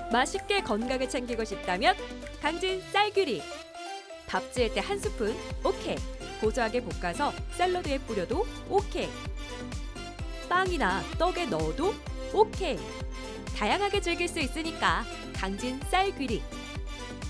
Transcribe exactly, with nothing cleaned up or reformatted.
맛있게 건강을 챙기고 싶다면 강진 쌀귀리. 밥 지을 때 한 스푼 오케이. 고소하게 볶아서 샐러드에 뿌려도 오케이. 빵이나 떡에 넣어도 오케이. 다양하게 즐길 수 있으니까 강진 쌀귀리.